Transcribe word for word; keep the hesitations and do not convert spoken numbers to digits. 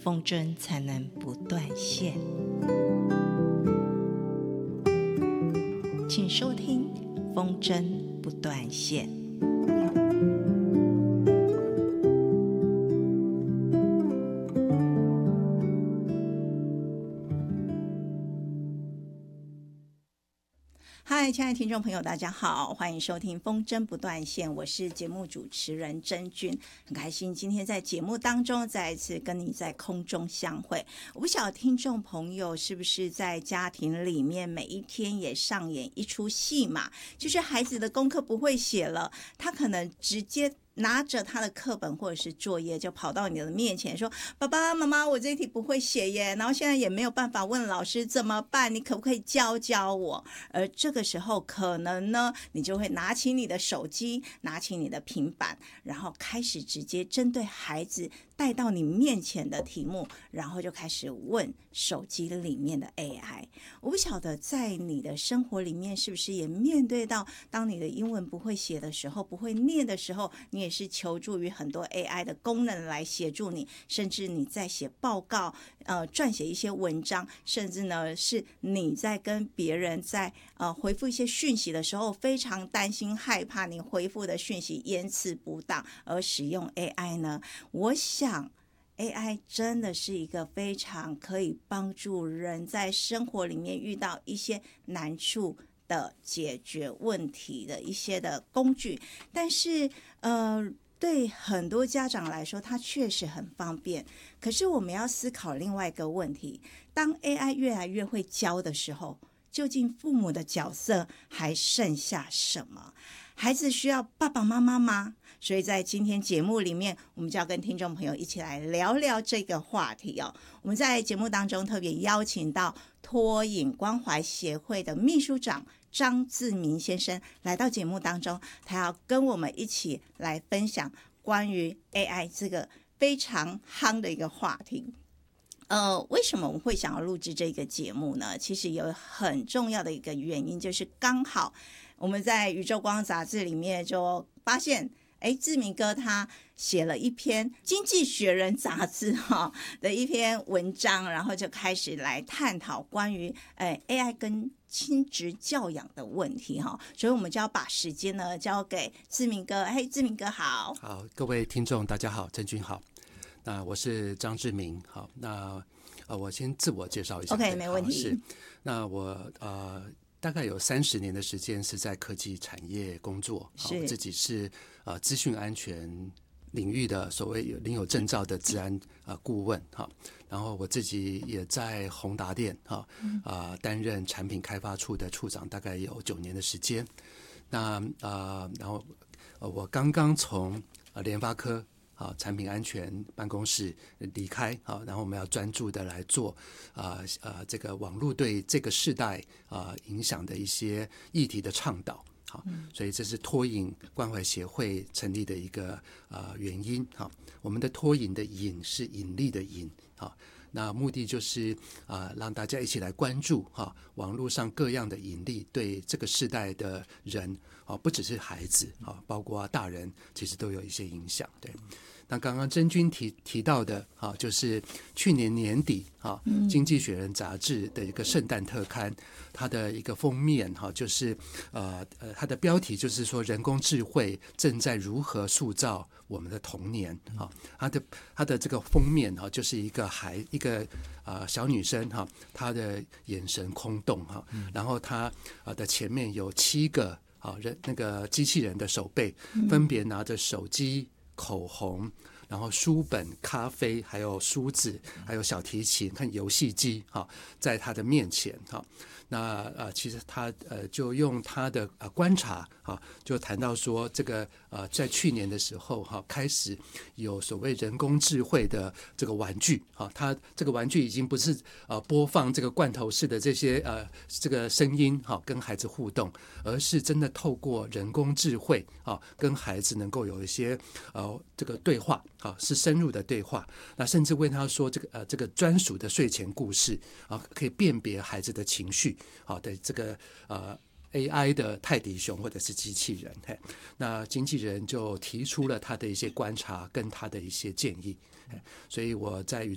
风筝才能不断线。请收听风筝不断线。嗨，亲爱的听众朋友大家好，欢迎收听风筝不断线，我是节目主持人真君，很开心今天在节目当中再一次跟你在空中相会。我不晓得听众朋友是不是在家庭里面每一天也上演一出戏码，就是孩子的功课不会写了，他可能直接拿着他的课本或者是作业就跑到你的面前说，爸爸妈妈我这一题不会写耶，然后现在也没有办法问老师怎么办，你可不可以教教我。而这个时候可能呢你就会拿起你的手机，拿起你的平板，然后开始直接针对孩子带到你面前的题目，然后就开始问手机里面的 A I。 我不晓得在你的生活里面是不是也面对到，当你的英文不会写的时候，不会念的时候，你也是求助于很多 A I 的功能来协助你，甚至你在写报告呃，撰写一些文章，甚至呢是你在跟别人在呃回复一些讯息的时候，非常担心害怕你回复的讯息言辞不当而使用 A I 呢。我想A I 真的是一个非常可以帮助人在生活里面遇到一些难处的解决问题的一些的工具，但是呃，对很多家长来说它确实很方便，可是我们要思考另外一个问题，当 A I 越来越会教的时候，究竟父母的角色还剩下什么？孩子需要爸爸妈妈吗？所以在今天节目里面，我们就要跟听众朋友一起来聊聊这个话题哦。我们在节目当中特别邀请到托引关怀协会的秘书长张志明先生来到节目当中，他要跟我们一起来分享关于 A I 这个非常夯的一个话题。呃，为什么我们会想要录制这个节目呢？其实有很重要的一个原因，就是刚好我们在宇宙光杂志里面就发现，哎，志明哥他写了一篇《经济学人》杂志哈、哦、的一篇文章，然后就开始来探讨关于哎 A I 跟亲职教养的问题哈、哦，所以我们就要把时间呢交给志明哥。嘿，志明哥好。 好，各位听众大家好，真君好。那我是张志明，好，那呃我先自我介绍一下。 OK， 没问题。 是，那我呃。大概有三十年的时间是在科技产业工作，我自己是呃资讯安全领域的所谓有领有证照的资安呃顾问哈，然后我自己也在宏达电哈啊、呃、担任产品开发处的处长，大概有九年的时间。那呃然后呃我刚刚从呃联发科啊，产品安全办公室离开啊，然后我们要专注的来做啊呃这个网络对这个世代啊影响的一些议题的倡导。好，所以这是托引关怀协会成立的一个呃原因。好，我们的托引的引是引力的引。好，那目的就是啊、呃、让大家一起来关注哈网络上各样的引力对这个世代的人啊，不只是孩子啊，包括大人其实都有一些影响。对。那刚刚真君提提到的啊，就是去年年底啊，《经济学人》杂志的一个圣诞特刊，它的一个封面哈、啊，就是呃呃，它的标题就是说人工智慧正在如何塑造我们的童年啊。它的它的这个封面哈、啊，就是一个孩一个啊、呃、小女生哈、啊，她的眼神空洞哈、啊，然后她啊的前面有七个啊人那个机器人的手背，分别拿着手机、口红，然后书本、咖啡，还有梳子，还有小提琴和游戏机，哈，在他的面前，哈。那呃，其实他呃就用他的呃观察啊，就谈到说这个呃在去年的时候哈、啊，开始有所谓人工智慧的这个玩具啊，它这个玩具已经不是呃播放这个罐头式的这些呃这个声音哈、啊，跟孩子互动，而是真的透过人工智慧啊，跟孩子能够有一些呃这个对话啊，是深入的对话。那甚至为他说这个呃这个专属的睡前故事啊，可以辨别孩子的情绪。好的，这个呃 A I 的泰迪熊或者是机器人，嘿，那经纪人就提出了他的一些观察跟他的一些建议，所以我在宇